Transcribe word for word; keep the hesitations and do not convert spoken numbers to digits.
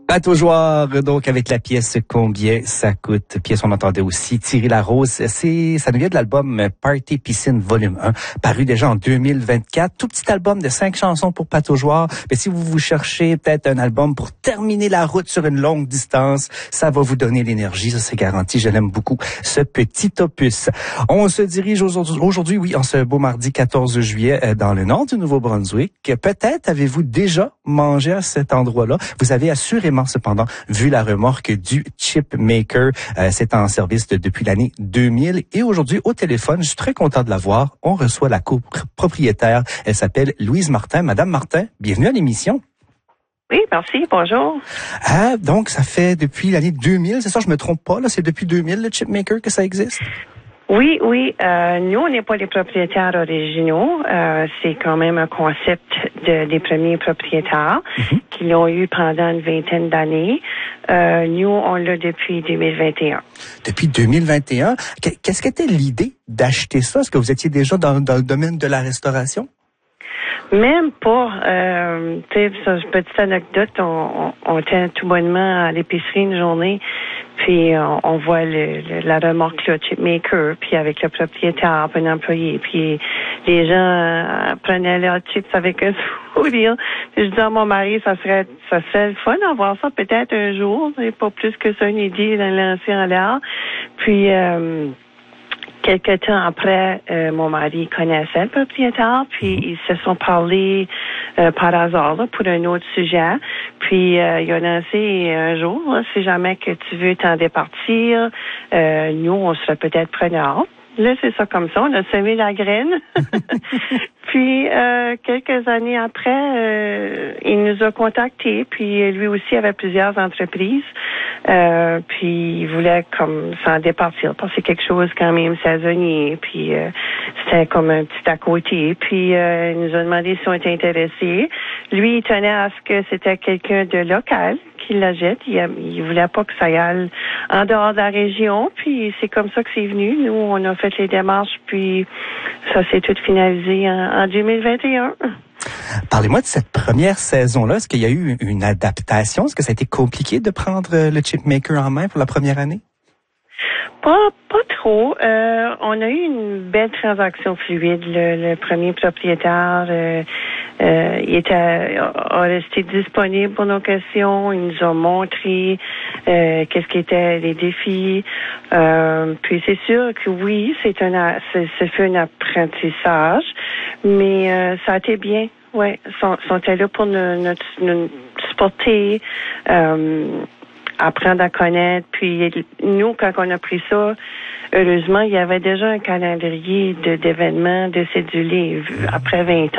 Bateau joueur, donc, avec la pièce Combien ça coûte. Pièce, on entendait aussi Thierry Larose. C'est, ça nous vient de l'album Party Piscine Volume un, paru déjà en deux mille vingt-quatre. Tout petit album de cinq chansons pour bateau joueur. Mais si vous vous cherchez peut-être un album pour terminer la route sur une longue distance, ça va vous donner l'énergie. Ça, c'est garanti. Je l'aime beaucoup, ce petit opus. On se dirige aujourd'hui, aujourd'hui, oui, en ce beau mardi quatorze juillet, dans le nord du Nouveau-Brunswick. Peut-être avez-vous déjà mangé à cet endroit-là. Vous avez assurément cependant vu la remorque du Chip Maker. Euh, c'est en service de, depuis l'année deux mille et aujourd'hui au téléphone, je suis très content de la voir. On reçoit la copropriétaire. Elle s'appelle Louise Martin. Madame Martin, bienvenue à l'émission. Oui, merci, bonjour. Ah, donc ça fait depuis l'année deux mille, c'est ça, je me trompe pas, là, c'est depuis deux mille le Chip Maker que ça existe? Oui, oui. Euh, nous, on n'est pas les propriétaires originaux. Euh, c'est quand même un concept de, des premiers propriétaires mm-hmm. qui l'ont eu pendant une vingtaine d'années. Euh, nous, on l'a depuis deux mille vingt et un. Depuis deux mille vingt et un? Qu'est-ce qu'était l'idée d'acheter ça? Est-ce que vous étiez déjà dans, dans le domaine de la restauration? Même pas. Euh, tu sais, petite anecdote, on, on, on était tout bonnement à l'épicerie une journée, puis on, on voit le, le, la remorque, le Chip Maker, puis avec le propriétaire, puis un employé, puis les gens euh, prenaient leurs chips avec un sourire. Puis je dis à mon mari, ça serait ça serait le fun d'avoir ça peut-être un jour, pas plus que ça, une idée de lancer en l'air. Puis... Euh, Quelque temps après, euh, mon mari connaissait le propriétaire, puis ils se sont parlé euh, par hasard là, pour un autre sujet. Puis euh, il a lancé un jour, là, si jamais que tu veux t'en départir, euh, nous, on serait peut-être preneurs. Là, c'est ça comme ça, on a semé la graine. Puis, euh, quelques années après, euh, il nous a contactés, puis lui aussi avait plusieurs entreprises, euh, puis il voulait comme s'en départir, parce que c'est quelque chose quand même saisonnier, puis euh, c'était comme un petit à côté, puis euh, il nous a demandé si on était intéressés. Lui, il tenait à ce que c'était quelqu'un de local qui la jette. Il, il voulait pas que ça aille en dehors de la région, puis c'est comme ça que c'est venu. Nous, on a fait les démarches, puis ça s'est tout finalisé en, en deux mille vingt et un. Parlez-moi de cette première saison-là. Est-ce qu'il y a eu une adaptation? Est-ce que ça a été compliqué de prendre le Chip Maker en main pour la première année? Pas, pas trop. Euh, on a eu une belle transaction fluide. Le, le premier propriétaire, euh, euh, il était, a resté disponible pour nos questions. Il nous a montré euh, qu'est-ce qui étaient les défis. Euh, puis c'est sûr que oui, c'est un, c'est, c'est fait un apprentissage, mais euh, ça a été bien. Ouais, sont, sont là pour nous, nous, nous supporter. Euh, apprendre à connaître. Puis nous, quand on a pris ça, heureusement, il y avait déjà un calendrier de, d'événements de cédulés après vingt ans.